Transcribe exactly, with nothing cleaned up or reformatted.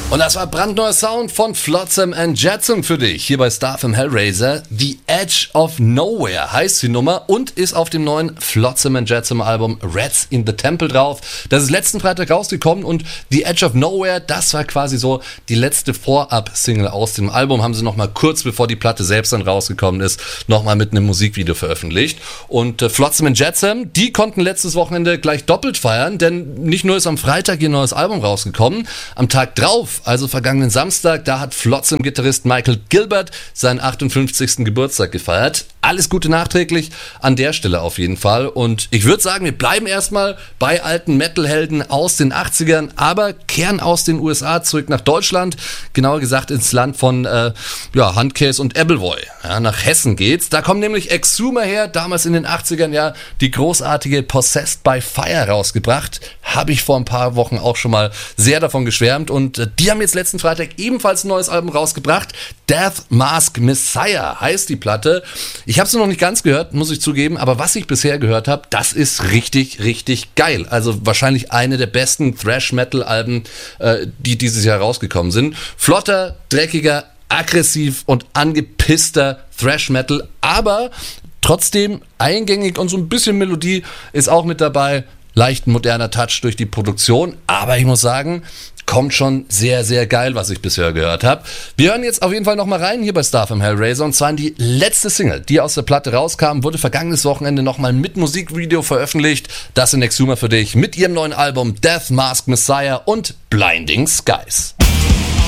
Und das war brandneuer Sound von Flotsam and Jetsam für dich, hier bei Star F M Hellraiser. The Edge of Nowhere heißt die Nummer und ist auf dem neuen Flotsam and Jetsam Album Rats in the Temple drauf. Das ist letzten Freitag rausgekommen und The Edge of Nowhere, das war quasi so die letzte Vorab-Single aus dem Album. Haben sie nochmal kurz bevor die Platte selbst dann rausgekommen ist, nochmal mit einem Musikvideo veröffentlicht. Und äh, Flotsam and Jetsam, die konnten letztes Wochenende gleich doppelt feiern, denn nicht nur ist am Freitag ihr neues Album rausgekommen, am Tag drauf, also vergangenen Samstag, da hat Flotsam-Gitarrist Michael Gilbert seinen achtundfünfzigsten Geburtstag gefeiert. Alles Gute nachträglich an der Stelle auf jeden Fall. Und ich würde sagen, wir bleiben erstmal bei alten Metal-Helden aus den achtzigern, aber kehren aus den U S A zurück nach Deutschland, genauer gesagt ins Land von äh, ja, Handcase und Appleboy. Ja, nach Hessen geht's. Da kommen nämlich Exhumer her, damals in den achtzigern ja die großartige Possessed by Fire rausgebracht. Habe ich vor ein paar Wochen auch schon mal sehr davon geschwärmt und äh, die haben jetzt letzten Freitag ebenfalls ein neues Album rausgebracht. Death Mask Messiah heißt die Platte. Ich habe es noch nicht ganz gehört, muss ich zugeben, aber was ich bisher gehört habe, das ist richtig, richtig geil. Also wahrscheinlich eine der besten Thrash-Metal-Alben, äh, die dieses Jahr rausgekommen sind. Flotter, dreckiger, aggressiv und angepisster Thrash-Metal, aber trotzdem eingängig und so ein bisschen Melodie ist auch mit dabei. Leicht moderner Touch durch die Produktion, aber ich muss sagen, kommt schon sehr, sehr geil, was ich bisher gehört habe. Wir hören jetzt auf jeden Fall nochmal rein hier bei Star F M Hellraiser und zwar in die letzte Single, die aus der Platte rauskam, wurde vergangenes Wochenende nochmal mit Musikvideo veröffentlicht. Das sind Exhumer für dich mit ihrem neuen Album Death Mask Messiah und Blinding Skies.